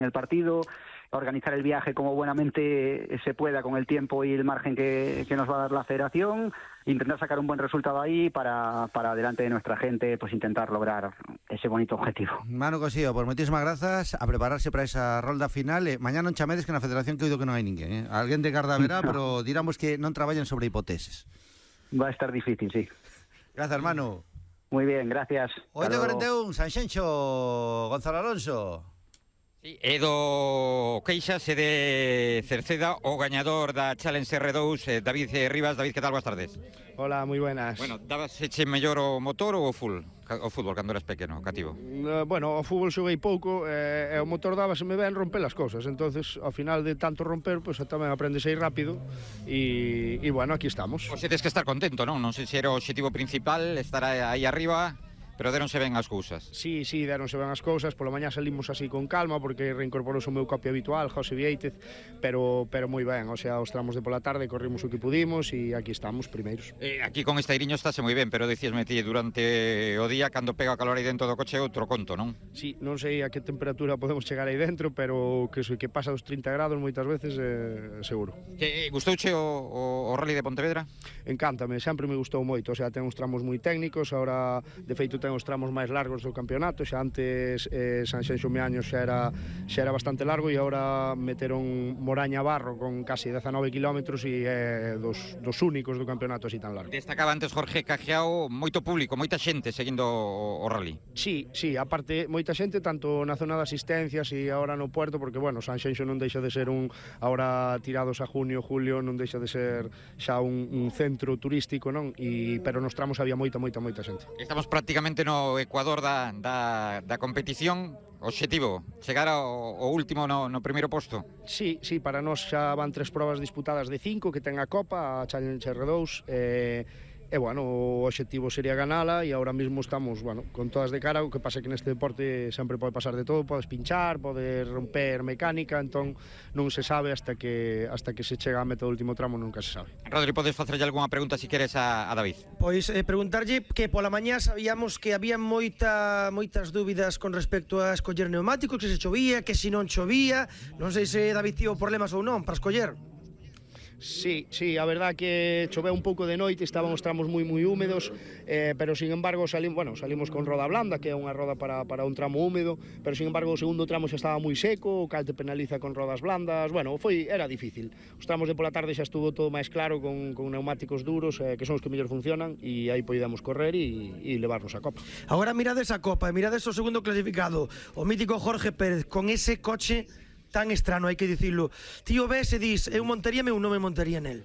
el partido, organizar el viaje como buenamente se pueda con el tiempo y el margen que nos va a dar la federación, intentar sacar un buen resultado ahí para delante de nuestra gente, pues intentar lograr ese bonito objetivo. Manu Cosío, pues moitísimas grazas, a prepararse para esa rolda final. Mañá non chamedes que na federación que oído que non hai ninguén, Alguén de garda verá, pero diramos que non traballan sobre hipótesis. Va a estar difícil, sí. Grazas, Manu. Muy bien, gracias. 8:41, Sanxenxo, Gonzalo Alonso. Sí, Edo Queixas e de Cerceda, o gañador da Challenge R2, David Rivas. David, que tal? Boas tardes. Hola, moi buenas. Bueno, dabaseche mellor o motor ou o fútbol cando eras pequeno, cativo? Bueno, o fútbol xoguei pouco, e o motor dábaseme ben romper as cousas, entonces ao final de tanto romper, pois tamén aprendes aí rápido e bueno, aquí estamos. Pois tens que estar contento, non? Non sei se era o objetivo principal, estar aí arriba, pero deronse ben as cousas. Sí, deronse ben as cousas. Pola mañá salimos así con calma porque reincorporouse o meu copio habitual, José Vieitez, pero moi ben, o sea, os tramos de pola tarde corrimos o que pudimos e aquí estamos primeiros. Aquí con este airiño estáse moi ben, pero dicíasme ti durante o día cando pega o calor aí dentro do coche outro conto, non? Sí, non sei a que temperatura podemos chegar aí dentro, pero que pasa os 30 grados moitas veces, seguro. Gustouche o Rally de Pontevedra? Encántame, sempre me gustou moito, o sea, ten uns tramos moi técnicos, agora de feito ten os tramos máis largos do campeonato, xa antes Sanxenxo Meaño xa era bastante largo e agora meteron Moraña Barro con casi 19 kilómetros e é dos únicos do campeonato así tan largo. Destacaba antes Jorge Cajiao, moito público, moita xente seguindo o rally. Sí, aparte moita xente tanto na zona de asistencias e agora no puerto, porque bueno, Sanxenxo non deixa de ser agora tirados a junio, julio, non deixa de ser xa un centro turístico, non? Pero nos tramos había moita xente. Estamos prácticamente no ecuador da competición. Obxectivo, chegar ao último no primeiro posto? Sí, para nós xa van 3 probas disputadas de 5 que ten a Copa, a Challenge R2, e bueno, o obxectivo sería ganala e agora mesmo estamos, bueno, con todas de cara. O que pasa é que neste deporte sempre pode pasar de todo, podes pinchar, podes romper mecánica, entón non se sabe hasta que se chega a meta do último tramo, nunca se sabe. Rodri, podes facerlle algunha pregunta si queres a David? Pois preguntarlle que pola mañá sabíamos que había moitas dúbidas con respecto a escoller neumáticos, que se chovía, que se non chovía, non sei se David tivo problemas ou non para escoller. Sí, a verdad que choveu un pouco de noite, estaban os tramos moi húmedos, pero sin embargo salimos con roda blanda, que é unha roda para un tramo húmedo, pero sin embargo o segundo tramo xa estaba moi seco, o cal te penaliza con rodas blandas, bueno, era difícil. Os tramos de pola tarde xa estuvo todo máis claro con neumáticos duros, que son os que mellor funcionan, e aí podíamos correr e levarnos a Copa. Agora mirades a Copa e mirades o segundo clasificado, o mítico Jorge Pérez, con ese coche tan estrano, hai que dicilo. Tío ves e dis, eu montaríame ou non me montaría nel?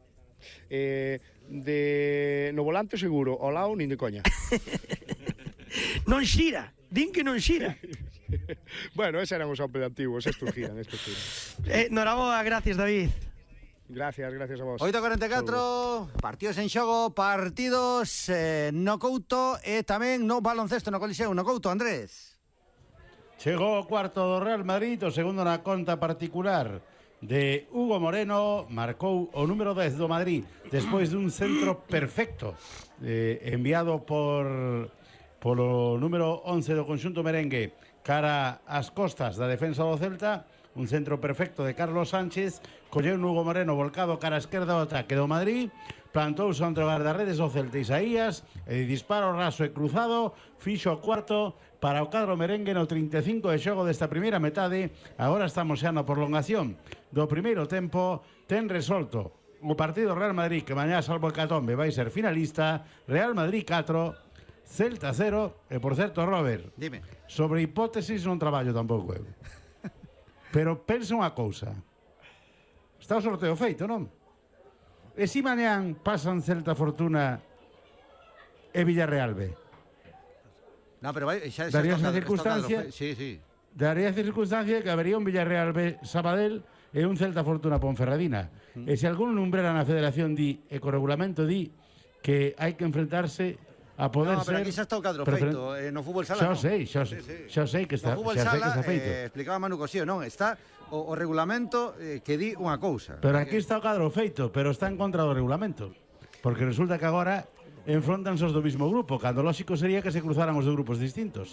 No volante seguro, ao lado nin de coña. Non xira, din que non xira. Bueno, eses eran os operativos, estes giran. Noraboa, gracias, David. Gracias a vos. 8:44, partidos en xogo, partidos no Couto e tamén no baloncesto no Coliseo, no Couto, Andrés. Chegou o cuarto do Real Madrid, o segundo na conta particular de Hugo Moreno, marcou o número 10 do Madrid despois dun centro perfecto enviado polo número 11 do conxunto merengue cara ás costas da defensa do Celta. Un centro perfecto de Carlos Sánchez, colleu Hugo Moreno volcado cara á esquerda do ataque do Madrid, plantouse entre o guardarredes do Celta Isaías e disparo raso e cruzado fixo o cuarto para o cadro merengue no 35 de xogo desta primeira metade. Agora estamos xa na prolongación do primeiro tempo. Ten resolto o partido Real Madrid, que mañá salvo el Catombe vai ser finalista. Real Madrid 4, Celta 0. E por certo, Robert, dime, sobre hipótesis non traballo tampouco eu, pero pensa unha cousa, está o sorteo feito, non? E si mañán pasan Celta Fortuna e Villarreal B? No, pero xa daría esa circunstancia. Sí. Daría esa circunstancia que habería un Villarreal B Sabadell e un Celta Fortuna Ponferradina. E se algún lumbrera na federación di, e co regulamento di, que hai que enfrentarse a poder ser... No, pero aquí xa está o cadro feito, no fútbol sala non. Xa sei que está, no fútbol xa sei sala, que está feito. Explicaba Manu Cosío, non, está o regulamento que di unha cousa. Pero aquí está o cadro feito, pero está en contra do regulamento. Porque resulta que agora enfrontanse os do mismo grupo, cando lóxico sería que se cruzaran os de grupos distintos.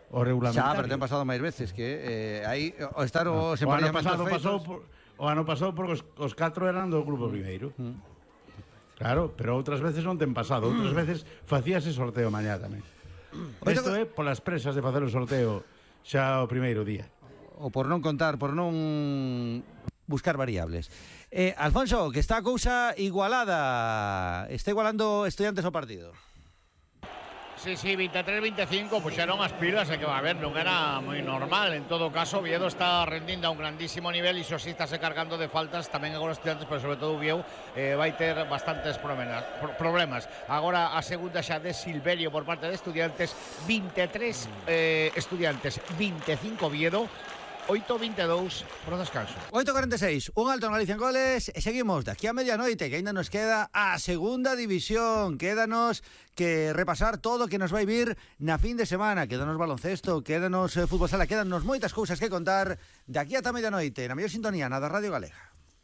o regulamentario. Xa, pero ten pasado máis veces que aí o estar os O ano emparellamentos pasado feitos... o ano pasado porque os 4 eran do grupo primeiro. Claro, pero outras veces non ten pasado, outras veces facíase sorteo mañá tamén. Isto é polas presas de facer o sorteo xa o primeiro día. O por non contar, por non buscar variables. Alfonso, que está a cousa igualada. Está igualando Estudiantes o partido. Sí, 23-25, puxeron as pilas e que va a ver, non era moi normal. En todo caso, Oviedo está rendindo a un grandísimo nivel e si está se cargando de faltas tamén agora Estudiantes, pero sobre todo Oviedo vai ter bastantes problemas. Agora a segunda xa de Silverio por parte de Estudiantes, 23 Estudiantes, 25 Oviedo. 8-22 por descanso. 8-46, un alto en Galicia en goles e seguimos de aquí a medianoite, que ainda nos queda a segunda división. Quédanos que repasar todo o que nos vai vir na fin de semana. Quédanos baloncesto, quédanos fútbol sala, quédanos moitas cousas que contar de aquí ata medianoite na mellor sintonía na da Radio Galega.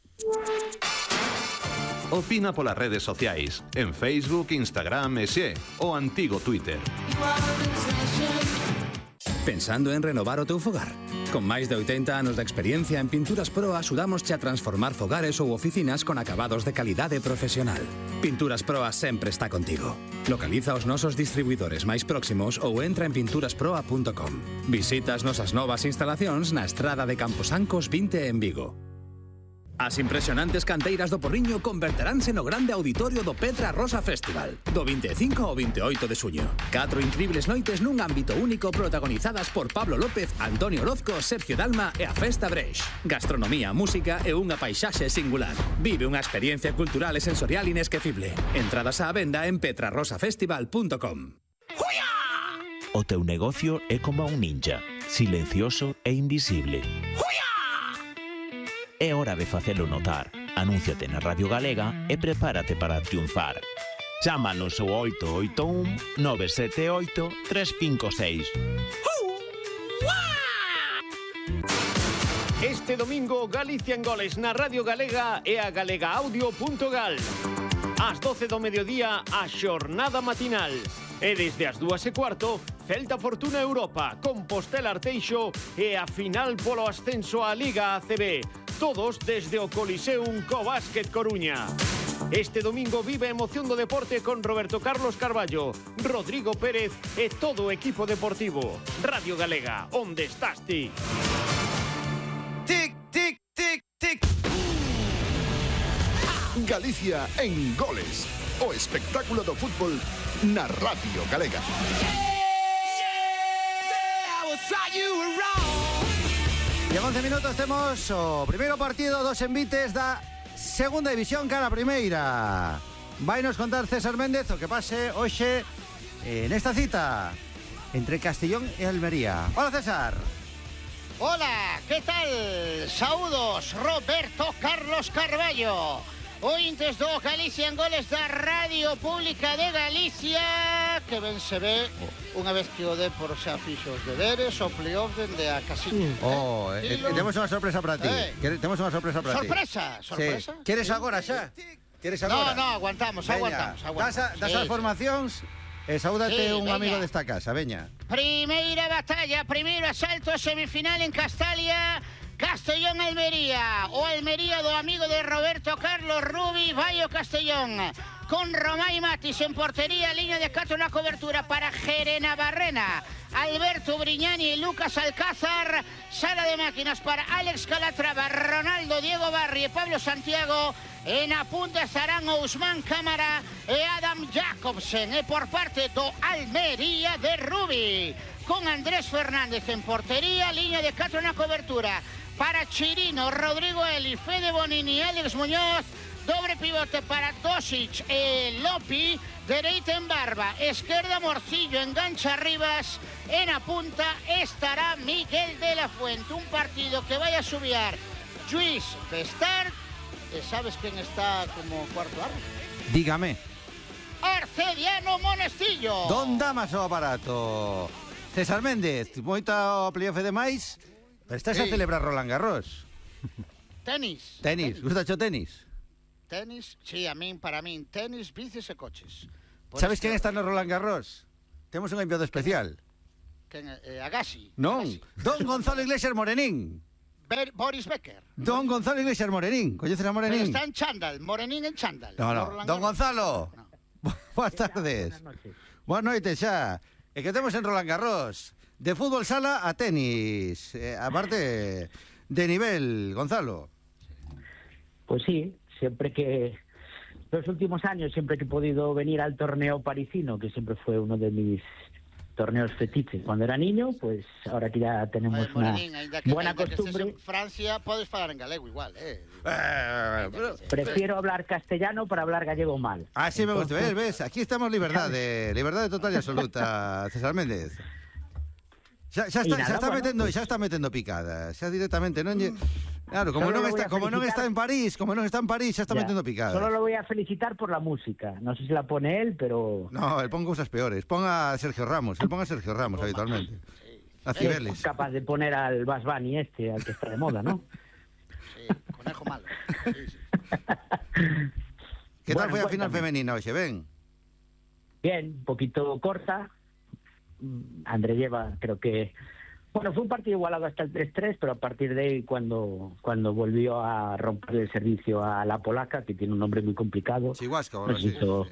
Opina polas redes sociais, en Facebook, Instagram e xe, o antigo Twitter. Pensando en renovar o teu fogar? Con máis de 80 anos de experiencia en Pinturas Pro axudámosche a transformar fogares ou oficinas con acabados de calidade profesional. Pinturas Proa sempre está contigo. Localiza os nosos distribuidores máis próximos ou entra en pinturasproa.com. Visita as nosas novas instalacións na Estrada de Camposancos 20 en Vigo. As impresionantes canteiras do Porriño converteránse no grande auditorio do Petra Rosa Festival, do 25 ao 28 de suño. 4 incribles noites nun ámbito único protagonizadas por Pablo López, Antonio Orozco, Sergio Dalma e a Festa Breix. Gastronomía, música e unha paisaxe singular. Vive unha experiencia cultural e sensorial inesquecible. Entradas á venda en petrarrosafestival.com. O teu negocio é como un ninja, silencioso e invisible. É hora de facelo notar. Anúnciate na Radio Galega e prepárate para triunfar. Chámanos ao 881 978 356. Este domingo, Galicia en goles na Radio Galega e a galegaaudio.gal. Ás 12 do mediodía, a xornada matinal. E desde as 2:15, Celta Fortuna Europa, Compostela Arteixo e a final polo ascenso á Liga ACB. Todos desde o Coliseum co Básquet Coruña. Este domingo vive a emoción do deporte con Roberto Carlos Carballo, Rodrigo Pérez e todo o equipo deportivo. Radio Galega, onde estás ti? Tic, tic, tic, tic. Galicia en goles. O espectáculo do fútbol na Radio Galega. E en 11 minutos temos o primeiro partido dos envites da segunda división cara a primeira. Vai nos contar César Méndez o que pase hoxe nesta cita entre Castellón e Almería. Hola, César. Hola, ¿qué tal? Saúdos, Roberto Carlos Carballo. Ointes do Galicia en goles da Radio Pública de Galicia, que ben se ve unha vez que o Depor xa fixo os deberes, o playoff dende a casiña. Temos unha sorpresa para ti. Temos unha sorpresa para ti. Sorpresa? Sí. Queres agora xa? Queres agora? No, aguantamos. Das as formacións e saúdate un amigo desta casa, veña. Primeira batalla, primeiro asalto, semifinal en Castalia. Castellón Almería, o Almería do amigo de Roberto Carlos Rubi, vai o Castellón con Romai Matis en portería, línea de 4 na cobertura para Gerena Barrena, Alberto Briñani e Lucas Alcázar, sala de máquinas para Alex Calatrava, Ronaldo, Diego Barri e Pablo Santiago, e na punta estarán Ousmane Cámara e Adam Jacobsen, e por parte do Almería de Rubi con Andrés Fernández en portería, línea de 4 na cobertura para Chirino, Rodrigo Eli, Fede Bonini, Alex Muñoz, doble pivote para Dosic e Lopi, dereita en Barba, esquerda Morcillo, engancha Rivas, en a punta estará Miguel de la Fuente. Un partido que vai a subiar Lluís Bestart, e sabes quen está como cuarto árbitro? Dígame. Arcediano Monestillo. Don Damas o aparato. César Méndez, moita o playoff de máis. Pero estás a celebrar Roland Garros. Tenis. Gusta o tenis? Tenis, sí, para min, tenis, bicis e coches. Sabes quen está no Roland Garros? Temos un enviado especial. Agassi. Non, Don Gonzalo Iglesias Morenín. Boris Becker. Don Gonzalo Iglesias Morenín. Coñeces a Pero Morenín? está en chándal, Morenín en chándal. No. Don Gonzalo. Boas tardes. Boas noites xa. E que temos en Roland Garros. De fútbol sala a tenis. Aparte de nivel, Gonzalo. Pues sí, siempre que... Los últimos años, siempre que he podido venir al torneo parisino, que siempre fue uno de mis torneos fetiches cuando era niño, pues ahora que ya tenemos Morenín, una buena costumbre... Que en Francia podes falar en galego igual, Prefiero hablar castellano para hablar gallego mal. Así me gusta, ¿ves? Aquí estamos libertad de total y absoluta, César Méndez. Xa está metendo picadas, xa directamente, non lle... Claro, como non está en París, xa está metendo picadas. Solo lo voy a felicitar por la música. No sé si la pone él, pero... No, él pone cosas peores. Pon a Sergio Ramos, habitualmente. A Cibeles. Es capaz de poner al Bas Bunny al que está de moda, ¿no? Sí, conejo malo. Sí. ¿Qué tal fue la final femenina hoxe, ben? Bien, un poquito corta. Andreyeva, creo que... Bueno, fue un partido igualado hasta el 3-3, pero a partir de ahí, cuando volvió a romper el servicio a la polaca, que tiene un nombre muy complicado, nos hizo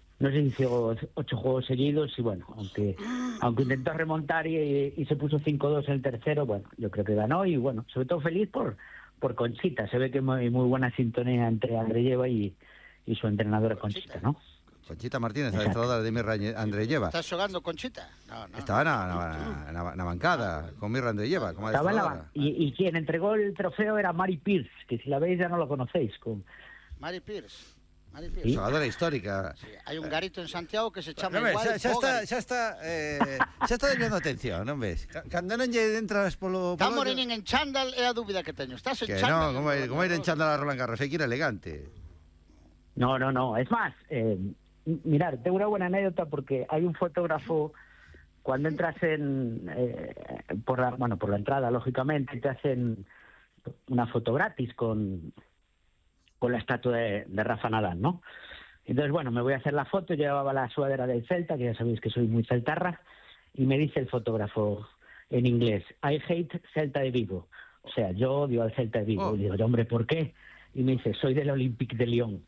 8 juegos seguidos y bueno, aunque intentó remontar y se puso 5-2 en el tercero, bueno, yo creo que ganó y bueno, sobre todo feliz por Conchita. Se ve que hay muy buena sintonía entre Andreyeva y su entrenadora Conchita, ¿no? Conchita Martínez, adestradora de Mirra Andreyeva. ¿Estás jugando Conchita? No. Estaba na bancada con Mirra Andreyeva, como adestradora. Y quien entregó el trofeo era Mary Pierce, que si la veis ya no lo conocéis. Mary Pierce. ¿Sí? Jugadora histórica. Sí, hay un garito en Santiago que se chama igual. Xa está desviando atención, non ves? Cando non lle entras polo... Está Morenín en chándal é a dúbida que teño. Estás en No, chándal? como ir en chándal a Roland Garros, hai que ir elegante. No. Es más... Mirar, tengo una buena anécdota porque hay un fotógrafo, cuando entras por la entrada, lógicamente, te hacen una foto gratis con la estatua de Rafa Nadal, ¿no? Entonces, bueno, me voy a hacer la foto, llevaba la sudadera del Celta, que ya sabéis que soy muy celtarra, y me dice el fotógrafo en inglés, I hate Celta de Vigo. O sea, yo odio al Celta de Vigo. Y digo, hombre, ¿por qué? Y me dice, soy del Olympique de Lyon.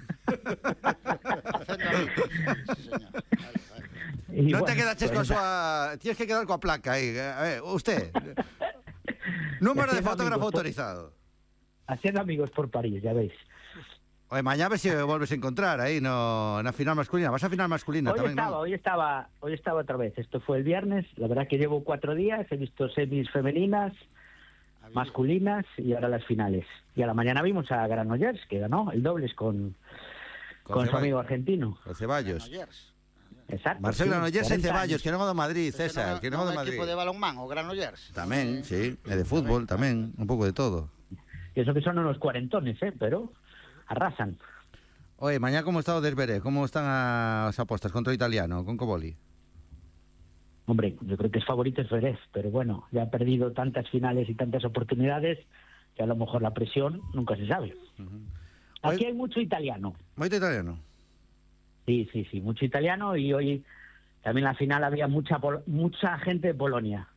No te quedaches con tienes que quedar coa placa aí. A ver, usted. Número de fotógrafo autorizado. Haciendo amigos por París, ya veis. Oye, mañana a ver si volves a encontrar ahí na final masculina. Vas a final masculina tamén, ¿no? Hoy estaba otra vez. Esto fue el viernes. La verdad que llevo 4 días. He visto semis femeninas, masculinas y ahora las finales. Y a la mañana vimos a Granollers, que ganó el dobles con su amigo argentino. Con Ceballos. Exacto. Marcelo Granollers e Ceballos, que non é do Madrid, César, que non é do Madrid. Equipo de balonmán, o Granollers. Tamén, sí, e de fútbol tamén, un pouco de todo. Y eso que son unos cuarentones, pero arrasan. Oye, mañana como está o Desveré? Como están as apostas contra o italiano, con Coboli? Hombre, yo creo que es favorito es Zverev, pero bueno, ya ha perdido tantas finales y tantas oportunidades que a lo mejor la presión nunca se sabe. Aquí hay mucho italiano. ¿Mucho italiano? Sí, mucho italiano, y hoy también en la final había mucha gente de Polonia.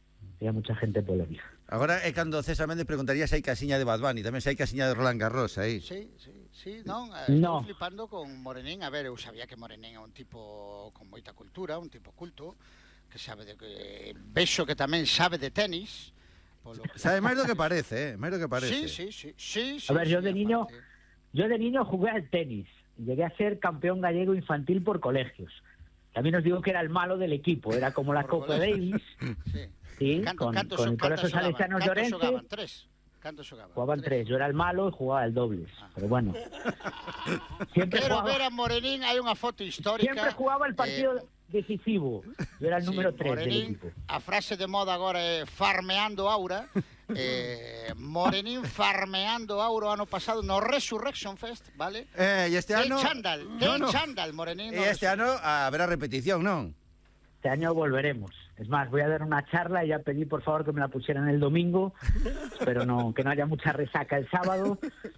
Agora é cando César Méndez preguntaría se hai casiña de Bad Bunny, tamén se hai casiña de Roland Garros aí. Sí, estou flipando con Morenín. A ver, eu sabía que Morenín é un tipo con moita cultura, un tipo culto, que sabe vexo que tamén sabe de tenis. Sabe máis do que parece, máis do que parece. Sí. A ver, yo de niño jugué al tenis. Llegué a ser campeón gallego infantil por colegios. También os digo que era el malo del equipo, era como la Copa Davis. Sí, con el Colegio Salesiano Llorente. Jugaban 3, yo era el malo y jugaba el dobles. Pero bueno. Quiero ver a Morenín, hay una foto histórica. Siempre jugaba el partido decisivo. Yo era el número 3 del equipo. A frase de moda agora é farmeando aura. Morenín farmeando aura ano pasado no Resurrection Fest, vale? E este ano... Ten chándal, Morenín. E este ano haberá repetición, non? Este año volveremos. Es más, voy a dar una charla y ya pedí por favor que me la pusieran el domingo, pero que no haya mucha resaca el sábado.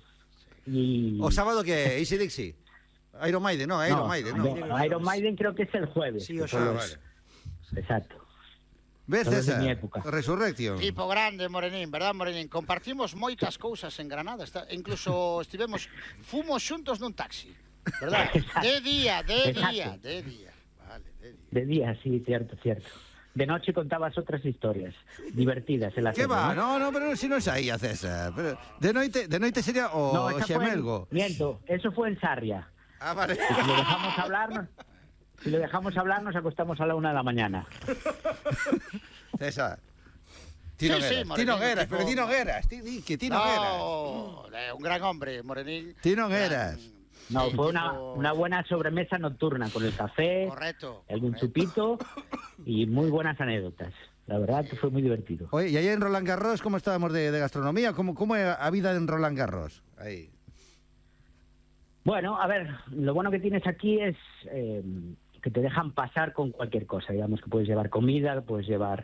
¿O sábado qué? ¿Easy Dixie? Iron Maiden, no, Iron Maiden, no. Iron Maiden creo que es el jueves. Sí, o sea, Exacto. Ves, Todo de César? mi época. Resurrección. Tipo grande, Morenín, verdad, Morenín? Compartimos moitas cousas en Granada. Incluso fumos xuntos nun taxi, verdad? De día. Vale, de día. De día, sí, cierto. De noche contabas otras historias divertidas en la ¿Qué cena, va? No, pero si no es ahí, César. Pero de noite sería o esa fue Xemelgo. miento, eso fue en Sarria. Ah, vale. Y si lo dejamos hablar, nos acostamos a la 1 de la mañana. César. Sí, Tino Gueras, pero Tino Gueras. Que Tino Gueras. No, un gran hombre, Morenín. Tino Gueras. No, fue una buena sobremesa nocturna con el café, Correcto. algún chupito y muy buenas anécdotas. La verdad que fue muy divertido. Oye, y ayer en Roland Garros, ¿cómo estábamos de gastronomía? ¿Cómo es la vida en Roland Garros? Ahí. Bueno, a ver, lo bueno que tienes aquí es que te dejan pasar con cualquier cosa. Digamos que puedes llevar comida, puedes llevar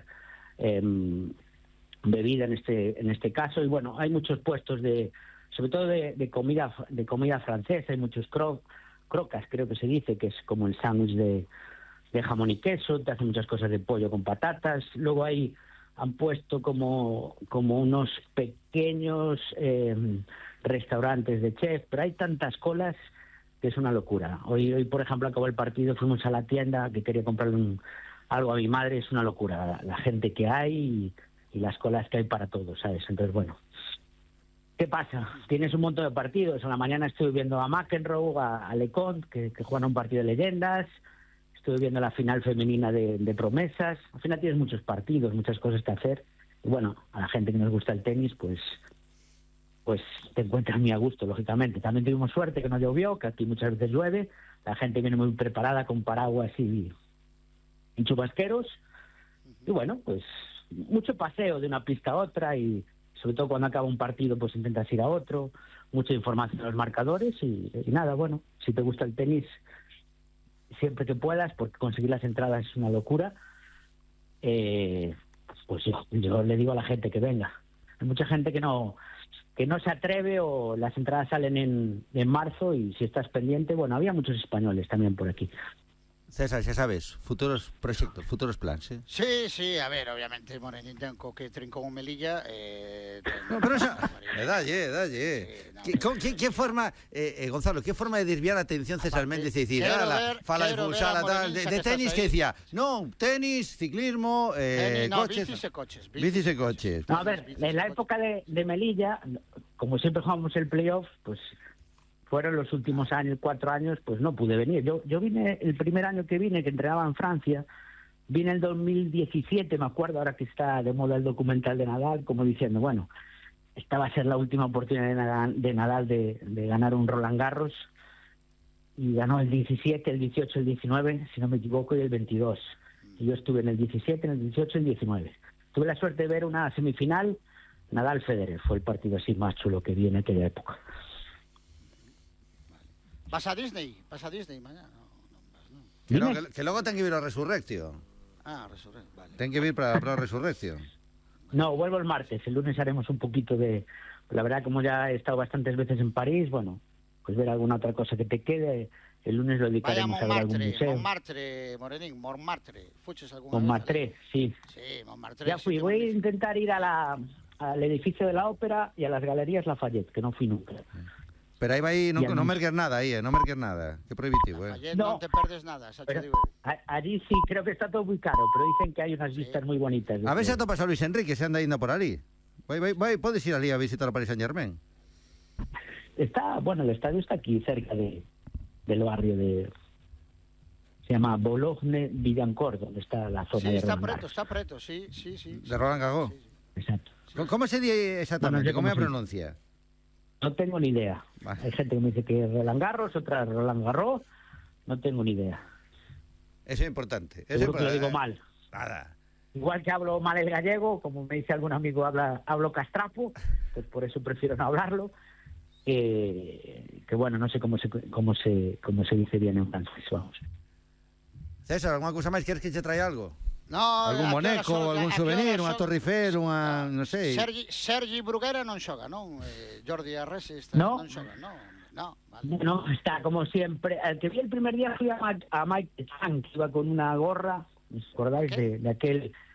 bebida en este caso. Y bueno, hay muchos puestos sobre todo de comida francesa. Hay muchos crocas, creo que se dice, que es como el sándwich de jamón y queso. Te hacen muchas cosas de pollo con patatas. Luego han puesto como unos pequeños restaurantes de chef, pero hay tantas colas que es una locura. Hoy por ejemplo, acabó el partido, fuimos a la tienda que quería comprarle algo a mi madre. Es una locura la gente que hay y las colas que hay para todos, ¿sabes? Entonces, bueno, ¿qué pasa? Tienes un montón de partidos. En la mañana estuve viendo a McEnroe, a Leconte, que juegan un partido de leyendas. Estuve viendo la final femenina de promesas. Al final tienes muchos partidos, muchas cosas que hacer. Y bueno, a la gente que nos gusta el tenis, pues te encuentras muy a gusto, lógicamente. También tuvimos suerte que no llovió, que aquí muchas veces llueve. La gente viene muy preparada con paraguas y chubasqueros. Y bueno, pues mucho paseo de una pista a otra y sobre todo cuando acaba un partido pues intentas ir a otro. Mucha información en los marcadores y nada, bueno, si te gusta el tenis, siempre que puedas, porque conseguir las entradas es una locura, pues yo le digo a la gente que venga. Hay mucha gente que no se atreve o las entradas salen en marzo y si estás pendiente, bueno, había muchos españoles también por aquí. César, xa sabes, futuros proxectos, futuros plans, eh? Sí, a ver, obviamente, Morenín tengo que trincón un Melilla. No, pero xa... Dalle. ¿Qué forma, Gonzalo, qué forma de desviar a atención César Méndez y decir, fala de futsal, tal, de tenis, que decía, no, tenis, ciclismo, coches... Bicis e coches. No, a ver, en la época de Melilla, como siempre jugamos el playoff, pues fueron los últimos 4 años, pues no pude venir. Yo vine, el primer año que vine, que entrenaba en Francia, vine en 2017, me acuerdo, ahora que está de moda el documental de Nadal, como diciendo, bueno, esta va a ser la última oportunidad de Nadal de ganar un Roland Garros, y ganó el 17, el 18, el 19, si no me equivoco, y el 22. Y yo estuve en el 17, en el 18 y el 19. Tuve la suerte de ver una semifinal, Nadal-Federer, fue el partido así más chulo que vi en aquella época. Vas a Disney mañana? Que logo ten que vir a Resurrección. Resurrección, vale. Ten que vir para Resurrección. No, vuelvo el martes. El lunes haremos un poquito de... La verdad, como ya he estado bastantes veces en París, bueno, pues ver alguna otra cosa que te quede. El lunes lo dedicaremos a ver algún museo. Montmartre, Morenín, Montmartre. ¿Fuches alguna Montmartre, vez? Sí, Montmartre. Ya fui. Voy a intentar ir al edificio de la ópera y a las galerías Lafayette, que no fui nunca. Pero aí non merques nada, non merques nada. Que prohibitivo, Allí no te perdes nada, xa te digo. Allí sí, creo que está todo muy caro, pero dicen que hay unas vistas muy bonitas. A ver se atopas a Luis Enrique, se anda indo por ali. Podes ir ali a visitar a Paris Saint-Germain. El estadio está aquí, cerca del barrio de... Se llama Boulogne-Billancourt, donde está la zona de Roland Garros. Está preto, sí. De Roland Garros. Exacto. ¿Cómo se di exactamente? ¿Cómo se pronuncia? No tengo ni idea. Vale. Hay gente que me dice que es Roland Garros, otra Roland Garros. No tengo ni idea. Eso es importante. Seguro que lo digo mal. Nada. Igual que hablo mal el gallego, como me dice algún amigo, hablo castrapo, pues por eso prefiero no hablarlo. Que bueno, no sé cómo se dice bien en francés, vamos. César, ¿alguna cosa más? ¿Quieres que te traiga algo? No, algún moneco, algún souvenir, unha Torre Eiffel, unha, non sei. Sergi Bruguera non xoga, non? Jordi Arrese non xoga, non. Vale. No, está como siempre. El que vi el primer día fui a Mike Chang, que iba con una gorra, ¿os acordáis de aquel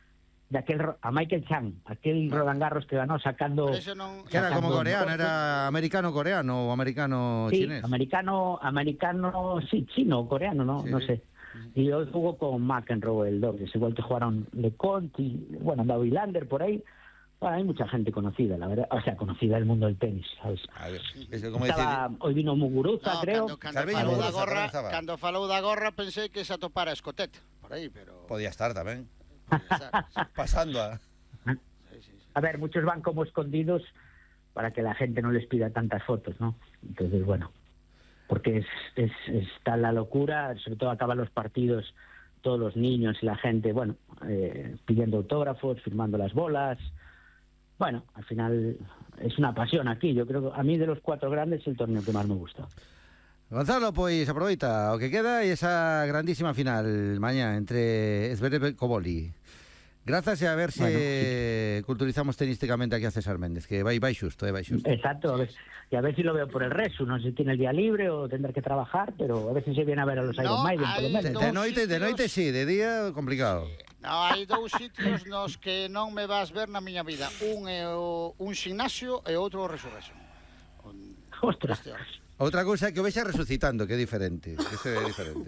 a Michael Chang, aquel Roland Garros que ganó sacando... Que era como coreano, era americano-coreano o americano-chinés. Sí, americano, sí, chino, coreano, no sé. Y hoy jugó con McEnroe el dobles, igual que jugaron LeConte y, bueno, andaba Wilander por ahí. Bueno, hay mucha gente conocida, la verdad, o sea, conocida del mundo del tenis, ¿sabes? Hoy vino Muguruza, creo. Cando falou da gorra pensei que se atopara Escotet, por aí, pero... Podía estar tamén. Pasando A ver, muchos van como escondidos para que la gente no les pida tantas fotos, ¿no? Entonces, bueno, porque está la locura, sobre todo acaban los partidos, todos los niños y la gente, bueno, pidiendo autógrafos, firmando las bolas. Bueno, al final es una pasión aquí. Yo creo que a mí de los 4 grandes es el torneo que más me gusta. Gonzalo, pois aproveita o que queda e esa grandísima final mañá entre Zverev e Cobolli. Grazas e a ver se culturizamos tenísticamente aquí a César Méndez, que vai xusto, vai xusto. Exacto, y a ver si lo veo por el resto, no sé si tiene el día libre o tendrá que trabajar, pero a ver si se viene a ver a los Iron Maiden, por lo menos. De noite sí, de día complicado. No, hai 2 sitios nos que non me vas ver na miña vida. Un é un gimnasio e outro o Resurrection. Ostras. Outra cousa é que o vexa resucitando, que é diferente. Eso é diferente.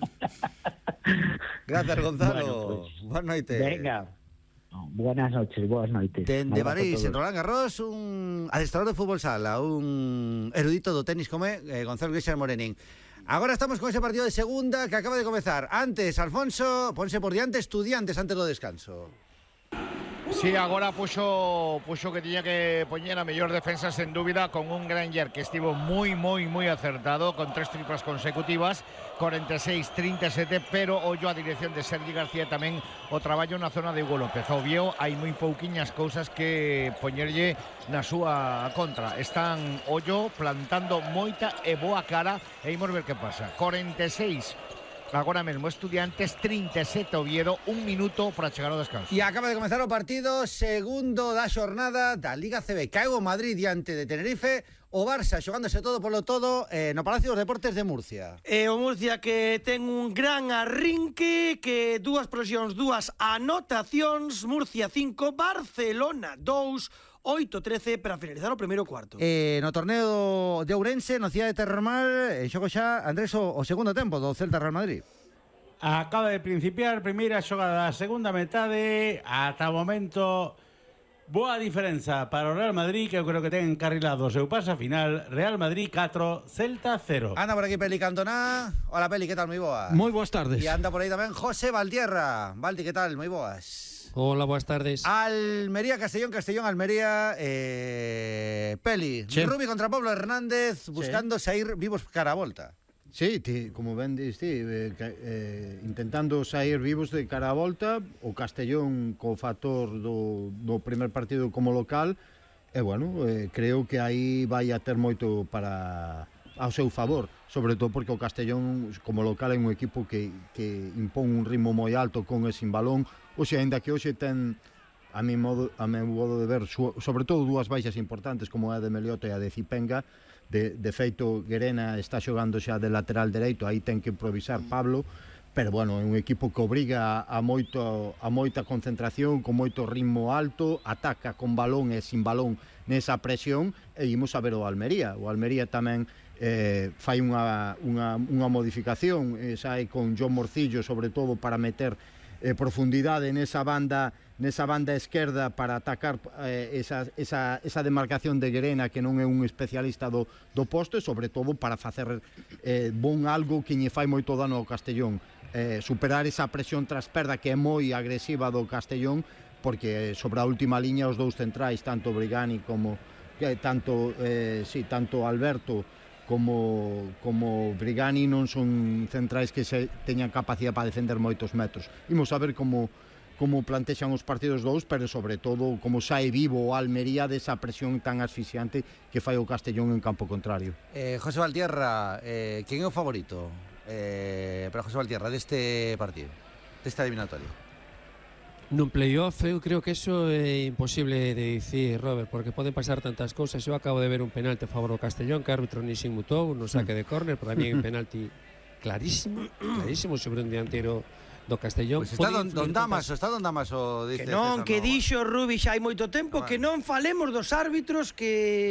Grazas, Gonzalo. Bueno, pues, boas noites. Venga. Buenas noites. Dende París, en Roland Garros, un adestrador de fútbol sala, un erudito do tenis como é Gonzalo Guixar Morenín. Agora estamos con ese partido de segunda que acaba de comezar. Antes, Alfonso, ponse por diante Estudiantes antes do descanso. Sí, agora puxo que tiña que poñer a mellor defensa sen dúbida con un Granger que estivo moi acertado con 3 triplas consecutivas, 46-37, pero ollo a dirección de Sergi García tamén o traballo na zona de Hugo López. Obvio, hai moi pouquiñas cousas que poñerlle na súa contra. Están ollo plantando moita e boa cara e imos ver que pasa. 46 agora mesmo Estudiantes, 37 Oviedo, 1 minuto para chegar ao descanso. E acaba de comezar o partido segundo da xornada da Liga CB. Caeu o Madrid diante de Tenerife, o Barça xogándose todo polo todo no Palacio dos Deportes de Murcia. O Murcia que ten un gran arrinque, que 2 progresións, 2 anotacións, Murcia 5, Barcelona 2, 8-13 para finalizar o primeiro cuarto. No torneo de Ourense, no Cidade de Termal, xogo xa, Andrés, o segundo tempo do Celta Real Madrid. Acaba de principiar primeira xogada da segunda metade. Ata o momento, boa diferenza para o Real Madrid, que eu creo que ten encarrilado o seu pase final. Real Madrid 4, Celta 0. Anda por aquí Peli Cantona. Hola Peli, que tal? Moi boas. Moi boas tardes. E anda por aí tamén José Valtierra. Valti, que tal? Moi boas. Hola, buenas tardes. Almería, Castellón, Almería, Peli, sí. Rubi contra Pablo Hernández, buscando sair vivos cara a volta. Sí, como ben dis ti, intentando sair vivos de cara a volta, o Castellón co factor do primer partido como local, e bueno, creo que aí vai a ter moito para ao seu favor, sobre todo porque o Castellón como local é un equipo que impón un ritmo moi alto con e sin balón. Oxe, ainda que hoxe ten, a meu modo de ver, sobre todo 2 baixas importantes como a de Melioto e a de Cipenga. De feito, Guerena está xogando xa de lateral dereito, aí ten que improvisar Pablo, pero bueno, é un equipo que obriga a moita concentración, con moito ritmo alto, ataca con balón e sin balón nesa presión, e imos a ver o Almería. O Almería tamén fai unha modificación, sai con John Morcillo, sobre todo para meter profundidade nesa banda esquerda para atacar esa demarcación de Guerena, que non é un especialista do posto, e sobre todo para facer bon algo que lle fai moito dano ao Castellón, superar esa presión tras perda que é moi agresiva do Castellón, porque sobre a última liña os 2 centrais, tanto Brigani como tanto Alberto como Brigani non son centrais que se teñan capacidade para defender moitos metros. Imos a ver como plantexan os partidos 2, pero sobre todo como sae vivo o Almería desa presión tan asfixiante que fai o Castellón en campo contrario. José Valtierra, quen é o favorito para José Valtierra deste partido, desta eliminatoria? Nun playoff eu creo que eso é imposible de dicir, Robert, porque poden pasar tantas cousas. Eu acabo de ver un penalti a favor do Castellón que o árbitro nin se inmutou no saque de córner. Para mí é un penalti clarísimo sobre un dianteiro do Castellón. Pues está don Damaso, dice Que non, César que Nova. dixo Rubi xa hai moito tempo que non falemos dos árbitros que